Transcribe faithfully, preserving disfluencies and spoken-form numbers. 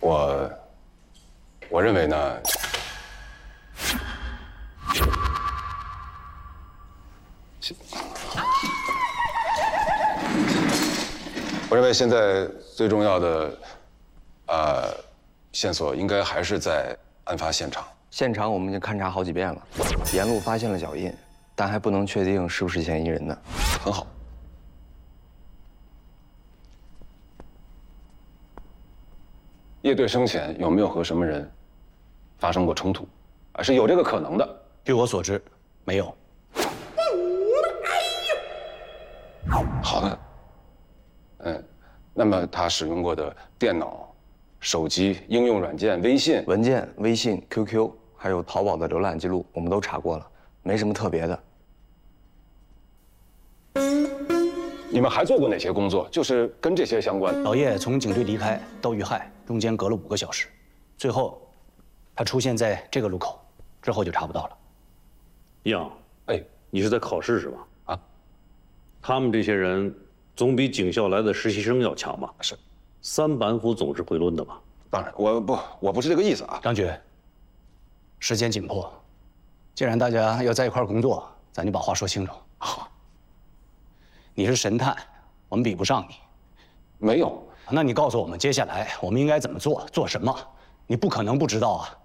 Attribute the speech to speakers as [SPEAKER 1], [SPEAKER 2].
[SPEAKER 1] 我，我认为呢，我认为现在最重要的，呃，线索应该还是在案发现场。
[SPEAKER 2] 现场我们已经勘察好几遍了，沿路发现了脚印，但还不能确定是不是嫌疑人呢。
[SPEAKER 1] 很好。叶队生前有没有和什么人发生过冲突？啊，是有这个可能的。
[SPEAKER 3] 据我所知，没有。
[SPEAKER 1] 好的。嗯，那么他使用过的电脑、手机、应用软件、微信、
[SPEAKER 2] 文件、微信、Q Q， 还有淘宝的浏览记录，我们都查过了，没什么特别的。
[SPEAKER 1] 你们还做过哪些工作？就是跟这些相关的。
[SPEAKER 3] 老叶从警队离开到遇害中间隔了五个小时，最后他出现在这个路口，之后就查不到了。
[SPEAKER 4] 样，
[SPEAKER 1] 哎，
[SPEAKER 4] 你是在考试是吧？
[SPEAKER 1] 啊，
[SPEAKER 4] 他们这些人总比警校来的实习生要强吧？
[SPEAKER 1] 是，
[SPEAKER 4] 三板斧总是会抡的吧？
[SPEAKER 1] 当然，我不，我不是这个意思啊。
[SPEAKER 3] 张局，时间紧迫，既然大家要在一块儿工作，咱就把话说清楚。
[SPEAKER 1] 好。
[SPEAKER 3] 你是神探，我们比不上你。
[SPEAKER 1] 没有。
[SPEAKER 3] 那你告诉我们，接下来我们应该怎么做，做什么？你不可能不知道啊。